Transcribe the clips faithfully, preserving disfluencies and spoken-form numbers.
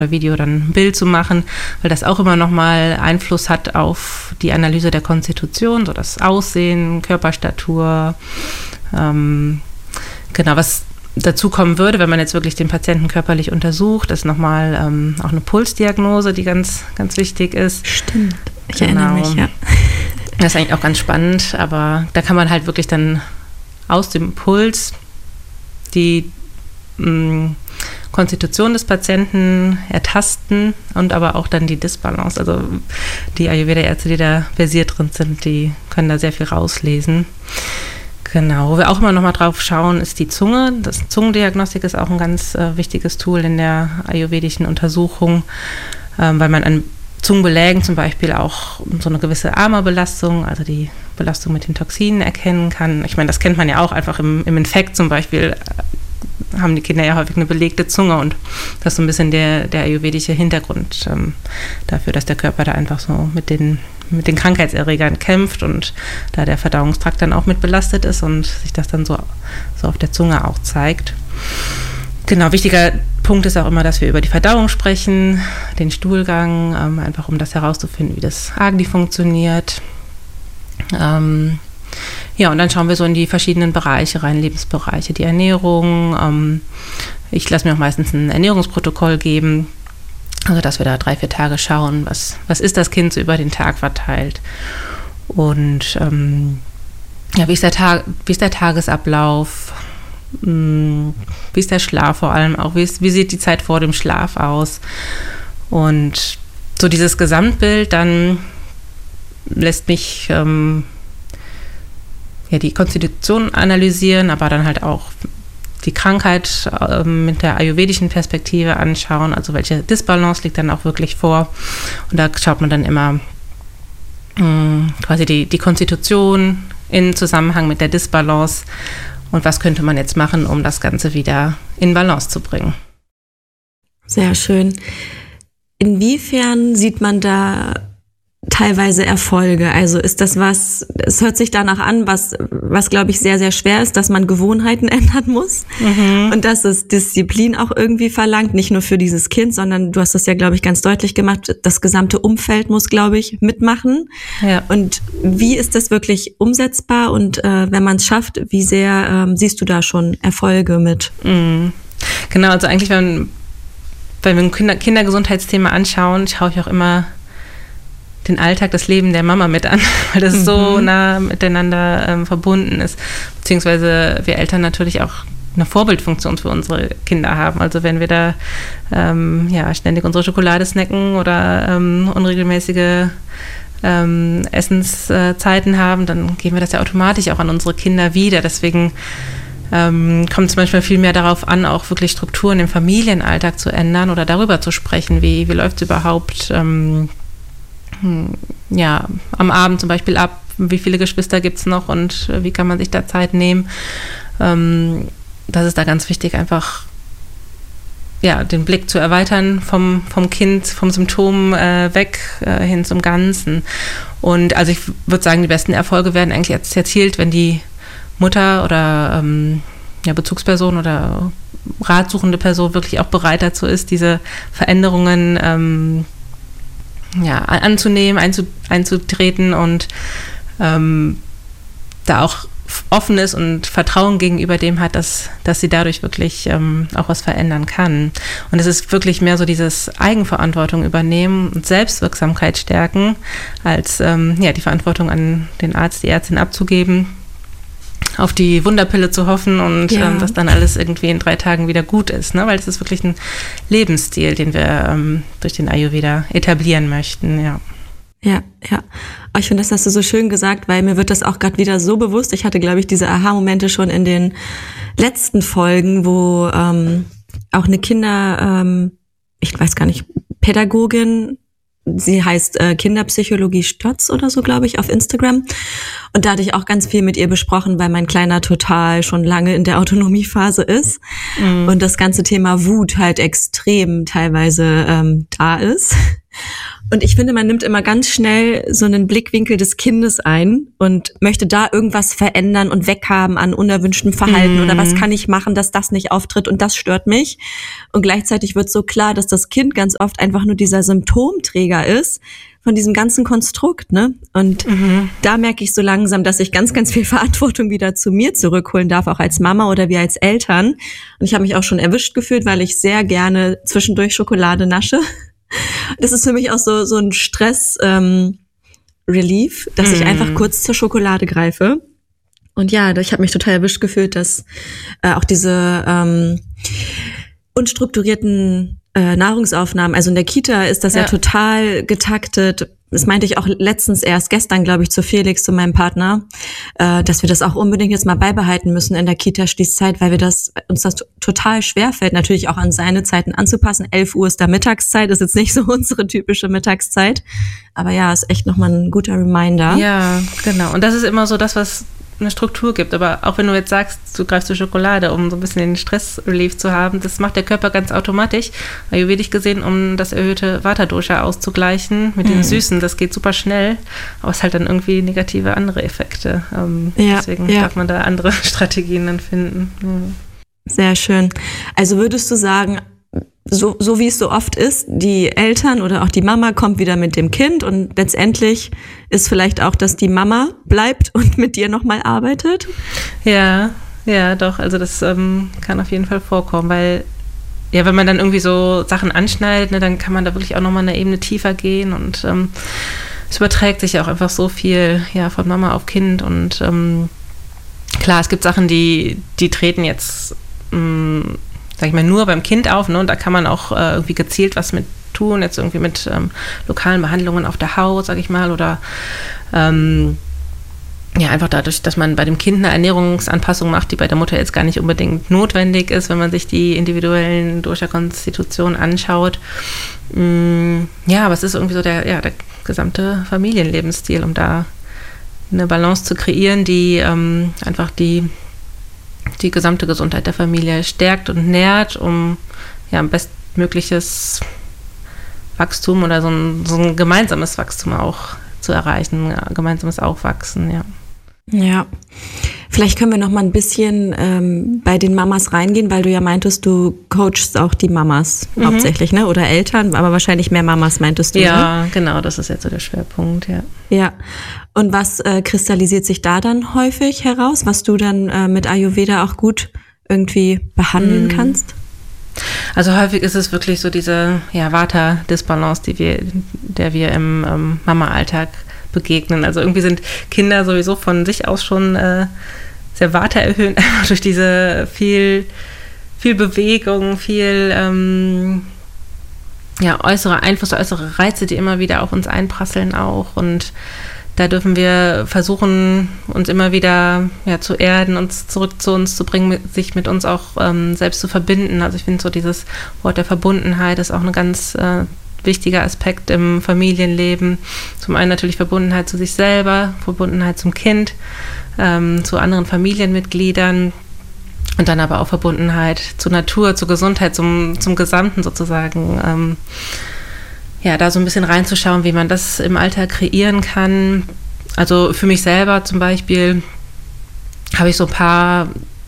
Video dann ein Bild zu machen, weil das auch immer nochmal Einfluss hat auf die Analyse der Konstitution, so das Aussehen, Körperstatur. Ähm, genau, was dazu kommen würde, wenn man jetzt wirklich den Patienten körperlich untersucht, ist nochmal ähm, auch eine Pulsdiagnose, die ganz, ganz wichtig ist. Stimmt, ich genau. erinnere mich, ja. Das ist eigentlich auch ganz spannend, aber da kann man halt wirklich dann aus dem Puls die mh, Konstitution des Patienten ertasten und aber auch dann die Disbalance. Also die Ayurveda-Ärzte, die da versiert drin sind, die können da sehr viel rauslesen. Genau, wo wir auch immer noch mal drauf schauen, ist die Zunge. Das Zungendiagnostik ist auch ein ganz äh, wichtiges Tool in der ayurvedischen Untersuchung, ähm, weil man an Zungenbelägen zum Beispiel auch so eine gewisse Ama-Belastung, also die Belastung mit den Toxinen erkennen kann. Ich meine, das kennt man ja auch einfach im, im Infekt zum Beispiel, haben die Kinder ja häufig eine belegte Zunge und das ist so ein bisschen der, der ayurvedische Hintergrund ähm, dafür, dass der Körper da einfach so mit den, mit den Krankheitserregern kämpft und da der Verdauungstrakt dann auch mit belastet ist und sich das dann so, so auf der Zunge auch zeigt. Genau, wichtiger Punkt ist auch immer, dass wir über die Verdauung sprechen, den Stuhlgang, ähm, einfach um das herauszufinden, wie das Agni funktioniert. Ähm, Ja, und dann schauen wir so in die verschiedenen Bereiche rein, Lebensbereiche, die Ernährung. Ähm, ich lasse mir auch meistens ein Ernährungsprotokoll geben, also dass wir da drei, vier Tage schauen, was, was ist das Kind so über den Tag verteilt. Und ähm, ja, wie ist der Tag, wie ist der Tagesablauf, mh, wie ist der Schlaf vor allem auch, wie, ist, wie sieht die Zeit vor dem Schlaf aus. Und so dieses Gesamtbild dann lässt mich ähm, ja, die Konstitution analysieren, aber dann halt auch die Krankheit äh, mit der ayurvedischen Perspektive anschauen, also welche Disbalance liegt dann auch wirklich vor. Und da schaut man dann immer mh, quasi die, die Konstitution in Zusammenhang mit der Disbalance und was könnte man jetzt machen, um das Ganze wieder in Balance zu bringen. Sehr schön. Inwiefern sieht man da teilweise Erfolge? Also ist das was, es hört sich danach an, was, was glaube ich sehr, sehr schwer ist, dass man Gewohnheiten ändern muss mhm. und dass es Disziplin auch irgendwie verlangt, nicht nur für dieses Kind, sondern du hast das ja, glaube ich, ganz deutlich gemacht, das gesamte Umfeld muss, glaube ich, mitmachen. Ja. Und wie ist das wirklich umsetzbar und äh, wenn man es schafft, wie sehr ähm, siehst du da schon Erfolge mit? Mhm. Genau, also eigentlich, wenn, wenn wir ein Kinder, Kindergesundheitsthema anschauen, schaue ich auch immer den Alltag, das Leben der Mama mit an, weil das mhm. so nah miteinander ähm, verbunden ist. Beziehungsweise wir Eltern natürlich auch eine Vorbildfunktion für unsere Kinder haben. Also wenn wir da ähm, ja, ständig unsere Schokolade snacken oder ähm, unregelmäßige ähm, Essenszeiten haben, dann geben wir das ja automatisch auch an unsere Kinder wieder. Deswegen ähm, kommt es manchmal viel mehr darauf an, auch wirklich Strukturen im Familienalltag zu ändern oder darüber zu sprechen, wie, wie läuft es überhaupt ähm, ja, am Abend zum Beispiel ab, wie viele Geschwister gibt es noch und wie kann man sich da Zeit nehmen. Ähm, das ist da ganz wichtig, einfach ja, den Blick zu erweitern vom, vom Kind, vom Symptom äh, weg äh, hin zum Ganzen. Und also ich würde sagen, die besten Erfolge werden eigentlich erst erzielt, wenn die Mutter oder ähm, ja, Bezugsperson oder ratsuchende Person wirklich auch bereit dazu ist, diese Veränderungen ähm, ja, anzunehmen, einzu, einzutreten und ähm, da auch offen ist und Vertrauen gegenüber dem hat, dass, dass sie dadurch wirklich ähm, auch was verändern kann. Und es ist wirklich mehr so dieses Eigenverantwortung übernehmen und Selbstwirksamkeit stärken, als ähm, ja, die Verantwortung an den Arzt, die Ärztin abzugeben, auf die Wunderpille zu hoffen und ja. ähm, dass dann alles irgendwie in drei Tagen wieder gut ist, ne? Weil es ist wirklich ein Lebensstil, den wir ähm, durch den Ayurveda etablieren möchten, ja. Ja, ja. Ich finde, das hast du so schön gesagt, weil mir wird das auch gerade wieder so bewusst. Ich hatte, glaube ich, diese Aha-Momente schon in den letzten Folgen, wo ähm, auch eine Kinder, ähm, ich weiß gar nicht, Pädagogin, sie heißt äh, Kinderpsychologie Stotz oder so, glaube ich, auf Instagram. Und da hatte ich auch ganz viel mit ihr besprochen, weil mein Kleiner total schon lange in der Autonomiephase ist mhm. und das ganze Thema Wut halt extrem teilweise ähm, da ist. Und ich finde, man nimmt immer ganz schnell so einen Blickwinkel des Kindes ein und möchte da irgendwas verändern und weghaben an unerwünschtem Verhalten mm. oder was kann ich machen, dass das nicht auftritt und das stört mich. Und gleichzeitig wird so klar, dass das Kind ganz oft einfach nur dieser Symptomträger ist von diesem ganzen Konstrukt, ne? Und mhm. da merke ich so langsam, dass ich ganz, ganz viel Verantwortung wieder zu mir zurückholen darf, auch als Mama oder wir als Eltern. Und ich habe mich auch schon erwischt gefühlt, weil ich sehr gerne zwischendurch Schokolade nasche. Das ist für mich auch so so ein Stress ähm, Relief, dass mm. ich einfach kurz zur Schokolade greife. Und ja, ich habe mich total erwischt gefühlt, dass äh, auch diese ähm, unstrukturierten äh, Nahrungsaufnahmen, also in der Kita ist das ja, ja total getaktet. Das meinte ich auch letztens erst, gestern, glaube ich, zu Felix, zu meinem Partner, äh, dass wir das auch unbedingt jetzt mal beibehalten müssen in der Kita-Schließzeit, weil wir das uns das t- total schwerfällt, natürlich auch an seine Zeiten anzupassen. elf Uhr ist da Mittagszeit, ist jetzt nicht so unsere typische Mittagszeit. Aber ja, ist echt nochmal ein guter Reminder. Ja, genau. Und das ist immer so das, was eine Struktur gibt. Aber auch wenn du jetzt sagst, du greifst zur Schokolade, um so ein bisschen den Stressrelief zu haben, das macht der Körper ganz automatisch, ayurvedisch gesehen, um das erhöhte Vata-Dosha auszugleichen mit mhm. den Süßen. Das geht super schnell, aber es hat dann irgendwie negative andere Effekte. Ähm, ja, deswegen ja. darf man da andere Strategien dann finden. Ja. Sehr schön. Also würdest du sagen, so, so wie es so oft ist, die Eltern oder auch die Mama kommt wieder mit dem Kind und letztendlich ist vielleicht auch, dass die Mama bleibt und mit dir nochmal arbeitet? Ja, ja, doch. Also das ähm, kann auf jeden Fall vorkommen, weil ja, wenn man dann irgendwie so Sachen anschneidet, ne, dann kann man da wirklich auch nochmal eine Ebene tiefer gehen und ähm, es überträgt sich ja auch einfach so viel ja, von Mama auf Kind und ähm, klar, es gibt Sachen, die, die treten jetzt mh, sag ich mal, nur beim Kind auf, ne? Und da kann man auch äh, irgendwie gezielt was mit tun, jetzt irgendwie mit ähm, lokalen Behandlungen auf der Haut, sag ich mal, oder ähm, ja, einfach dadurch, dass man bei dem Kind eine Ernährungsanpassung macht, die bei der Mutter jetzt gar nicht unbedingt notwendig ist, wenn man sich die individuellen Dosha-Konstitutionen anschaut. Mm, ja, aber es ist irgendwie so der, ja, der gesamte Familienlebensstil, um da eine Balance zu kreieren, die ähm, einfach die die gesamte Gesundheit der Familie stärkt und nährt, um ja, ein bestmögliches Wachstum oder so ein, so ein gemeinsames Wachstum auch zu erreichen, ein gemeinsames Aufwachsen, ja. Ja, vielleicht können wir noch mal ein bisschen ähm, bei den Mamas reingehen, weil du ja meintest, du coachst auch die Mamas mhm. hauptsächlich, ne? Oder Eltern, aber wahrscheinlich mehr Mamas meintest du, ja, ne? Genau, das ist jetzt so der Schwerpunkt, ja. Ja, und was äh, kristallisiert sich da dann häufig heraus, was du dann äh, mit Ayurveda auch gut irgendwie behandeln mhm. kannst? Also häufig ist es wirklich so diese ja, Vata-Disbalance, die wir, der wir im ähm, Mama-Alltag begegnen. Also irgendwie sind Kinder sowieso von sich aus schon äh, sehr Vata erhöht, durch diese viel, viel Bewegung, viel ähm, ja, äußere Einflüsse, äußere Reize, die immer wieder auf uns einprasseln auch. Und da dürfen wir versuchen, uns immer wieder ja, zu erden, uns zurück zu uns zu bringen, mit, sich mit uns auch ähm, selbst zu verbinden. Also ich finde so dieses Wort der Verbundenheit ist auch eine ganz äh, wichtiger Aspekt im Familienleben. Zum einen natürlich Verbundenheit zu sich selber, Verbundenheit zum Kind, ähm, zu anderen Familienmitgliedern und dann aber auch Verbundenheit zur Natur, zur Gesundheit, zum, zum Gesamten sozusagen. Ähm, ja, da so ein bisschen reinzuschauen, wie man das im Alltag kreieren kann. Also für mich selber zum Beispiel habe ich so ein paar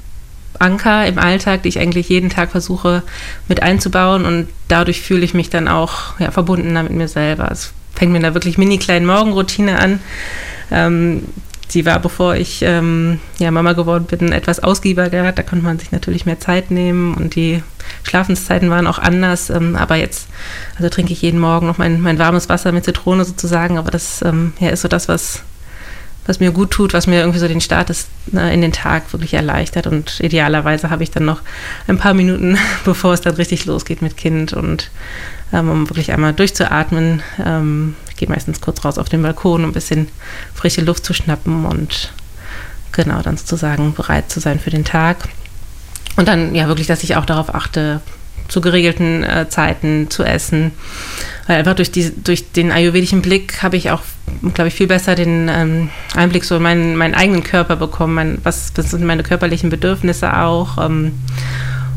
Anker im Alltag, die ich eigentlich jeden Tag versuche mit einzubauen und dadurch fühle ich mich dann auch ja, verbundener mit mir selber. Es fängt mir da wirklich mini kleinen Morgenroutine an. Ähm, die war, bevor ich ähm, ja, Mama geworden bin, etwas ausgiebiger. Da konnte man sich natürlich mehr Zeit nehmen und die Schlafenszeiten waren auch anders. Ähm, aber jetzt, also trinke ich jeden Morgen noch mein, mein warmes Wasser mit Zitrone sozusagen. Aber das ähm, ja, ist so das, was was mir gut tut, was mir irgendwie so den Start ist, ne, in den Tag wirklich erleichtert. Und idealerweise habe ich dann noch ein paar Minuten, bevor es dann richtig losgeht mit Kind und ähm, um wirklich einmal durchzuatmen. Ähm, ich gehe meistens kurz raus auf den Balkon, um ein bisschen frische Luft zu schnappen und genau dann sozusagen bereit zu sein für den Tag. Und dann ja wirklich, dass ich auch darauf achte, zu geregelten äh, Zeiten zu essen. Weil einfach durch, die, durch den ayurvedischen Blick habe ich auch, glaube ich, viel besser den ähm, Einblick so in meinen, meinen eigenen Körper bekommen. Mein, was, was sind meine körperlichen Bedürfnisse auch? Ähm,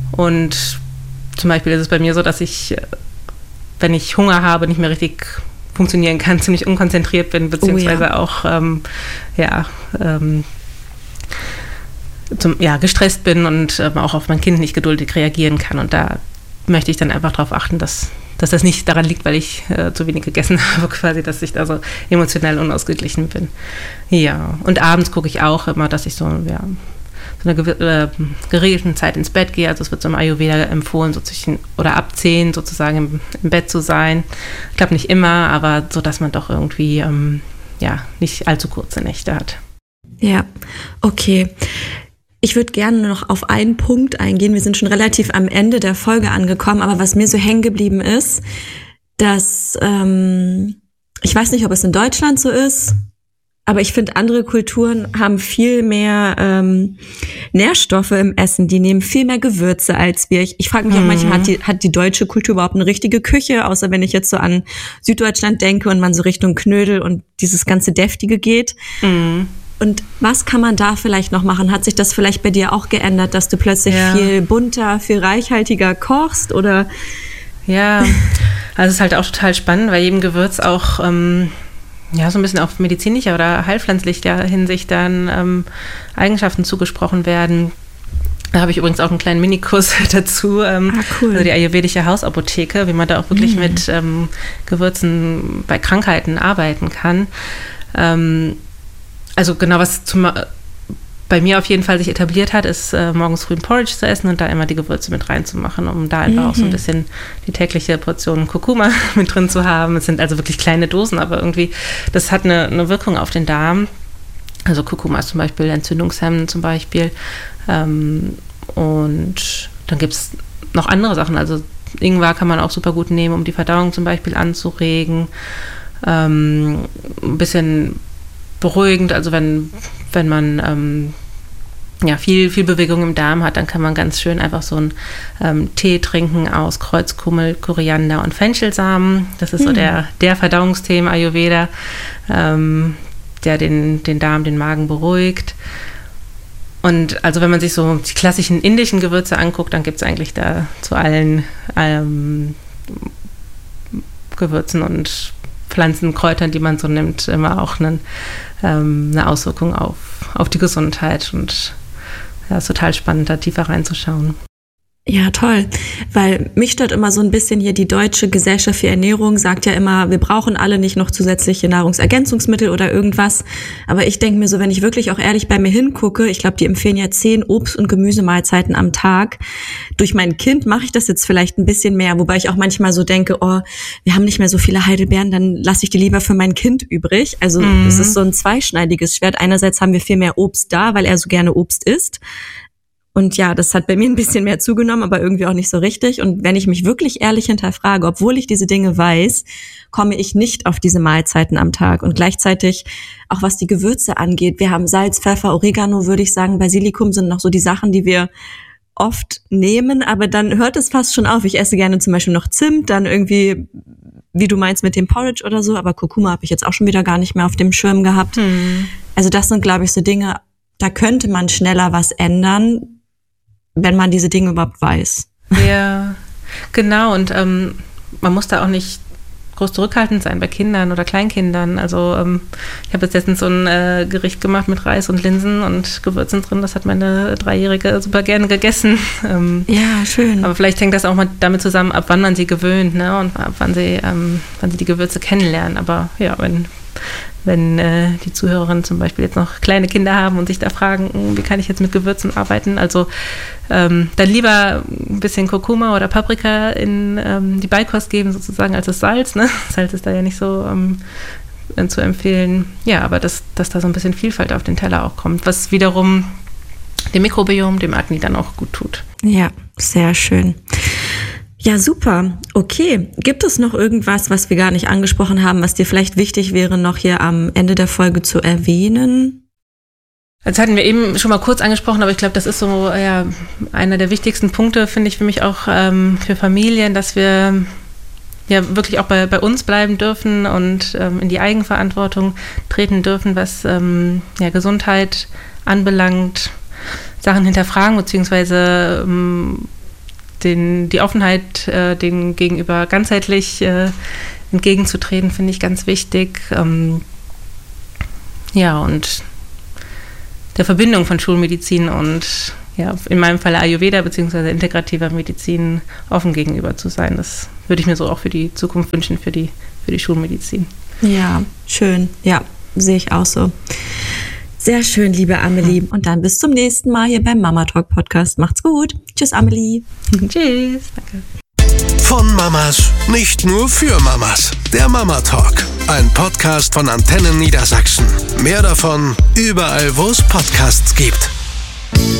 und zum Beispiel ist es bei mir so, dass ich, wenn ich Hunger habe, nicht mehr richtig funktionieren kann, ziemlich unkonzentriert bin, beziehungsweise oh, ja. auch ähm, ja, ähm, zum, ja, gestresst bin und ähm, auch auf mein Kind nicht geduldig reagieren kann. Und da möchte ich dann einfach darauf achten, dass, dass das nicht daran liegt, weil ich äh, zu wenig gegessen habe, quasi, dass ich da so emotional unausgeglichen bin. Ja, und abends gucke ich auch immer, dass ich so, ja, so eine äh, geregelten Zeit ins Bett gehe. Also es wird so im Ayurveda empfohlen, so zwischen oder ab zehn sozusagen im, im Bett zu sein. Ich glaube nicht immer, aber so, dass man doch irgendwie ähm, ja, nicht allzu kurze Nächte hat. Ja, okay. Ich würde gerne noch auf einen Punkt eingehen. Wir sind schon relativ am Ende der Folge angekommen, aber was mir so hängen geblieben ist, dass, ähm, ich weiß nicht, ob es in Deutschland so ist, aber ich finde, andere Kulturen haben viel mehr ähm, Nährstoffe im Essen. Die nehmen viel mehr Gewürze als wir. Ich, ich frage mich mhm. auch manchmal, hat die, hat die deutsche Kultur überhaupt eine richtige Küche? Außer wenn ich jetzt so an Süddeutschland denke und man so Richtung Knödel und dieses ganze Deftige geht. Mhm. Und was kann man da vielleicht noch machen? Hat sich das vielleicht bei dir auch geändert, dass du plötzlich ja. viel bunter, viel reichhaltiger kochst? Oder? Ja, also es ist halt auch total spannend, weil jedem Gewürz auch ähm, ja, so ein bisschen auf medizinischer oder heilpflanzlicher Hinsicht dann ähm, Eigenschaften zugesprochen werden. Da habe ich übrigens auch einen kleinen Minikurs dazu, ähm, ah, cool. also die ayurvedische Hausapotheke, wie man da auch wirklich mm. mit ähm, Gewürzen bei Krankheiten arbeiten kann. Ähm, also genau, was zum, bei mir auf jeden Fall sich etabliert hat, ist äh, morgens früh ein Porridge zu essen und da immer die Gewürze mit reinzumachen, um da einfach mhm. auch so ein bisschen die tägliche Portion Kurkuma mit drin zu haben. Es sind also wirklich kleine Dosen, aber irgendwie, das hat eine, eine Wirkung auf den Darm. Also Kurkuma ist zum Beispiel entzündungshemmend zum Beispiel. Ähm, und dann gibt es noch andere Sachen. Also Ingwer kann man auch super gut nehmen, um die Verdauung zum Beispiel anzuregen. Ähm, ein bisschen beruhigend, also wenn, wenn man ähm, ja, viel, viel Bewegung im Darm hat, dann kann man ganz schön einfach so einen ähm, Tee trinken aus Kreuzkümmel, Koriander und Fenchelsamen. Das ist mhm. so der, der Verdauungstee im Ayurveda, ähm, der den, den Darm, den Magen beruhigt. Und also wenn man sich so die klassischen indischen Gewürze anguckt, dann gibt es eigentlich da zu allen ähm, Gewürzen und Pflanzen, Kräutern, die man so nimmt, immer auch einen, ähm, eine Auswirkung auf, auf die Gesundheit. Und ja, ist total spannend, da tiefer reinzuschauen. Ja, toll, weil mich stört immer so ein bisschen hier, die Deutsche Gesellschaft für Ernährung sagt ja immer, wir brauchen alle nicht noch zusätzliche Nahrungsergänzungsmittel oder irgendwas, aber ich denke mir so, wenn ich wirklich auch ehrlich bei mir hingucke, ich glaube, die empfehlen ja zehn Obst- und Gemüsemahlzeiten am Tag. Durch mein Kind mache ich das jetzt vielleicht ein bisschen mehr, wobei ich auch manchmal so denke, oh, wir haben nicht mehr so viele Heidelbeeren, dann lasse ich die lieber für mein Kind übrig. Also mhm. es ist so ein zweischneidiges Schwert. Einerseits haben wir viel mehr Obst da, weil er so gerne Obst isst. Und ja, das hat bei mir ein bisschen mehr zugenommen, aber irgendwie auch nicht so richtig. Und wenn ich mich wirklich ehrlich hinterfrage, obwohl ich diese Dinge weiß, komme ich nicht auf diese Mahlzeiten am Tag. Und gleichzeitig, auch was die Gewürze angeht, wir haben Salz, Pfeffer, Oregano, würde ich sagen, Basilikum sind noch so die Sachen, die wir oft nehmen. Aber dann hört es fast schon auf. Ich esse gerne zum Beispiel noch Zimt, dann irgendwie, wie du meinst, mit dem Porridge oder so. Aber Kurkuma habe ich jetzt auch schon wieder gar nicht mehr auf dem Schirm gehabt. Hm. Also das sind, glaube ich, so Dinge, da könnte man schneller was ändern, wenn man diese Dinge überhaupt weiß. Ja, genau. Und ähm, man muss da auch nicht groß zurückhaltend sein bei Kindern oder Kleinkindern. Also ähm, ich habe jetzt letztens so ein äh, Gericht gemacht mit Reis und Linsen und Gewürzen drin. Das hat meine Dreijährige super gerne gegessen. Ähm, ja, schön. Aber vielleicht hängt das auch mal damit zusammen, ab wann man sie gewöhnt, ne? Und ab wann sie, ähm, wann sie die Gewürze kennenlernen. Aber ja, wenn Wenn äh, die Zuhörerinnen zum Beispiel jetzt noch kleine Kinder haben und sich da fragen, wie kann ich jetzt mit Gewürzen arbeiten, also ähm, dann lieber ein bisschen Kurkuma oder Paprika in ähm, die Beikost geben sozusagen als das Salz. Ne? Salz ist da ja nicht so ähm, zu empfehlen. Ja, aber dass, dass da so ein bisschen Vielfalt auf den Teller auch kommt, was wiederum dem Mikrobiom, dem Agni dann auch gut tut. Ja, sehr schön. Ja, super. Okay. Gibt es noch irgendwas, was wir gar nicht angesprochen haben, was dir vielleicht wichtig wäre, noch hier am Ende der Folge zu erwähnen? Das hatten wir eben schon mal kurz angesprochen, aber ich glaube, das ist so ja, einer der wichtigsten Punkte, finde ich, für mich auch ähm, für Familien, dass wir ja wirklich auch bei, bei uns bleiben dürfen und ähm, in die Eigenverantwortung treten dürfen, was ähm, ja, Gesundheit anbelangt, Sachen hinterfragen, beziehungsweise ähm, Den, die Offenheit äh, den gegenüber ganzheitlich äh, entgegenzutreten, finde ich ganz wichtig. Ähm, ja, und der Verbindung von Schulmedizin und ja, in meinem Fall Ayurveda bzw. integrativer Medizin offen gegenüber zu sein. Das würde ich mir so auch für die Zukunft wünschen, für die, für die Schulmedizin. Ja, schön. Ja, sehe ich auch so. Sehr schön, liebe Amelie. Und dann bis zum nächsten Mal hier beim Mama Talk Podcast. Macht's gut. Tschüss, Amelie. Tschüss. Danke. Von Mamas, nicht nur für Mamas. Der Mama Talk, ein Podcast von Antennen Niedersachsen. Mehr davon überall, wo es Podcasts gibt.